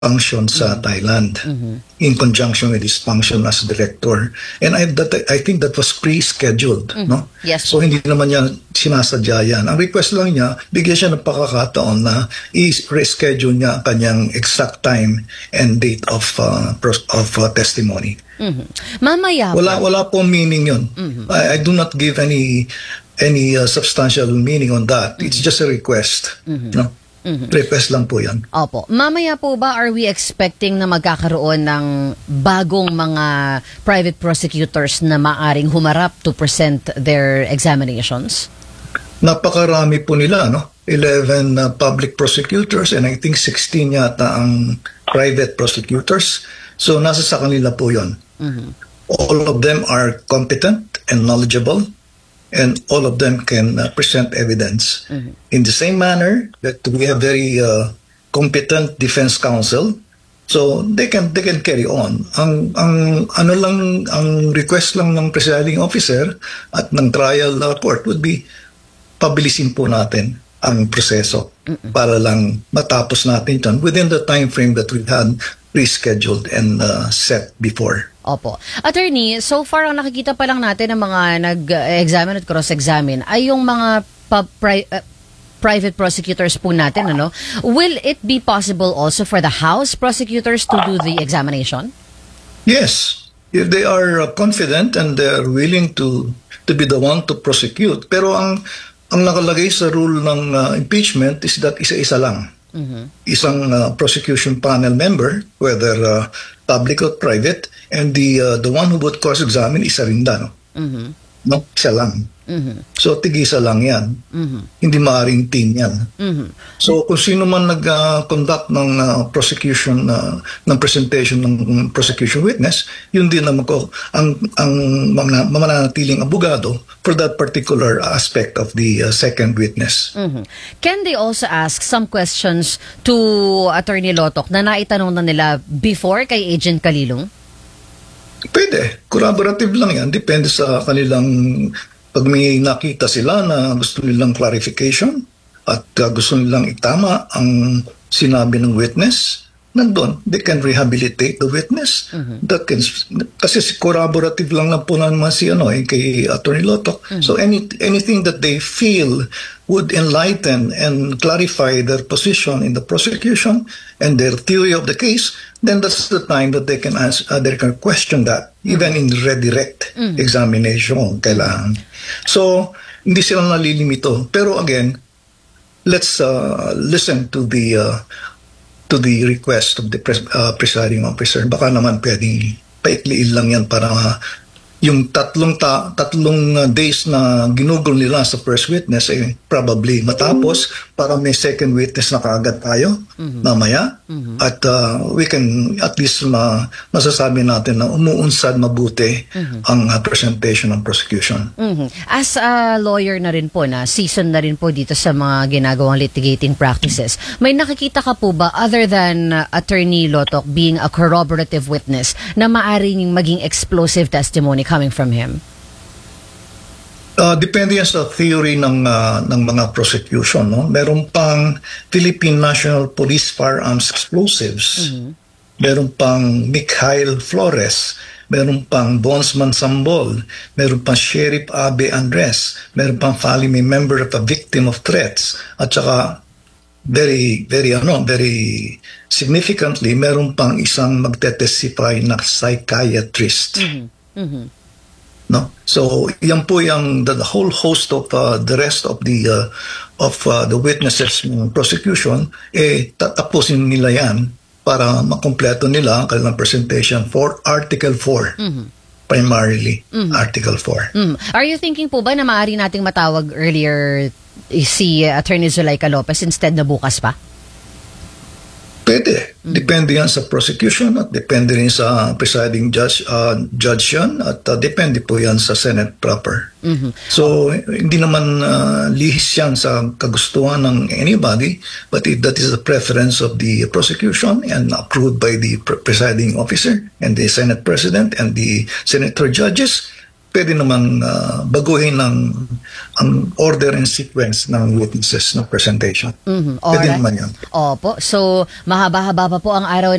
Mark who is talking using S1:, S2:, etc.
S1: function sa Thailand in conjunction with his function as director. And I think that was pre-scheduled. No?
S2: Yes.
S1: So hindi naman niya sinasadya yan. Ang request lang niya, bigyan siya ng pagkakataon na i-reschedule niya ang kanyang exact time and date of testimony.
S2: Mamaya
S1: Wala po meaning yun. I do not give any substantial meaning on that. It's just a request. No? Request lang po yan.
S2: Opo. Mamaya po ba are we expecting na magkakaroon ng bagong mga private prosecutors na maaring humarap to present their examinations?
S1: Napakarami po nila, no? 11 public prosecutors and I think 16 yata ang private prosecutors. So nasa sa kanila po yun. All of them are competent and knowledgeable. And all of them can present evidence in the same manner that we have very competent defense counsel, so they can carry on. Ang request lang ng presiding officer at ng trial court would be pabilisin po natin ang proseso para lang matapos natin ito within the time frame that we had pre-scheduled and set before.
S2: Opo. Attorney, so far ang nakikita pa lang natin ng mga nag-examine at cross-examine ay yung mga private prosecutors po natin, ano? Will it be possible also for the House prosecutors to do the examination?
S1: Yes. If they are confident and they are willing to be the one to prosecute. Pero ang nakalagay sa rule ng impeachment is that isa-isa lang. Isang prosecution panel member, whether public or private, and the one who would cross-examine isa rin no? No, isa lang. So tigisa lang yan. Hindi maaaring team yan. So kung sino man nag-conduct ng prosecution ng presentation ng prosecution witness, yun din naman ko ang mananatiling abogado for that particular aspect of the second witness.
S2: Can they also ask some questions to Attorney Lotoc na naitanong na nila before kay Agent Kalilong?
S1: Pwede. Corroborative lang yan. Depende sa kanilang pag may nakita sila na gusto nilang clarification at gusto nilang itama ang sinabi ng witness, nandun, they can rehabilitate the witness. That can, kasi corroborative lang po naman kay Attorney Lotoc. So anything that they feel would enlighten and clarify their position in the prosecution and their theory of the case, then that's the time that they can question that, even in redirect examination kailangan. So, hindi sila nalilimito. Pero again, let's listen to the request of the presiding officer. Baka naman pwedeng paikliin lang yan para yung tatlong days na ginugol nila sa first witness ay probably matapos para may second witness na kaagad tayo mamaya. At we can at least masasabi natin na umuunsad mabuti ang presentation ng prosecution.
S2: As a lawyer na rin po, na season na rin po dito sa mga ginagawang litigating practices, may nakikita ka po ba other than Attorney Lotoc being a corroborative witness na maaaring maging explosive testimony coming from him?
S1: Depende yan sa theory ng mga prosecution. No? Meron pang Philippine National Police Firearms Explosives. Meron pang Mikhail Flores. Meron pang Bondsman Sambol. Meron pang Sheriff Abe Andres. Meron pang family member of a victim of threats. At saka very significantly, meron pang isang magte-testify na psychiatrist. No? So yan po yung the whole host of the rest of the witnesses ng prosecution, tatapusin nila yan para makompleto nila ang kanilang presentation for Article 4. Primarily, Article 4.
S2: Are you thinking po ba na maaari nating matawag earlier si Attorney Zulaika Lopez instead na bukas pa?
S1: Pwede. Depende yan sa prosecution at depende rin sa presiding judge yan at depende po yan sa Senate proper. So, hindi naman lihis yan sa kagustuhan ng anybody, but if that is the preference of the prosecution and approved by the presiding officer and the Senate President and the Senator judges, pwede naman baguhin ang order and sequence ng witnesses ng presentation.
S2: Mhm.
S1: Pwede
S2: Alright.
S1: naman yan.
S2: Opo. So, mahaba-haba pa po ang araw